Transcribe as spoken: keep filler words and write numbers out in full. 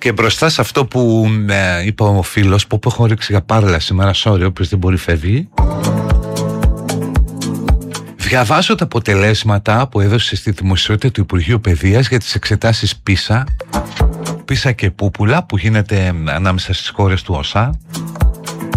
Και μπροστά σε αυτό που ε, είπε ο φίλος, που έχω ρίξει για πάρλα σήμερα, sorry, όποιος δεν μπορεί φεύγει. Διαβάζω τα αποτελέσματα που έδωσε στη δημοσιότητα του Υπουργείου Παιδείας για τις εξετάσεις πίσα, πίσα και πούπουλα, που γίνεται ανάμεσα στις χώρες του ΟΣΑ.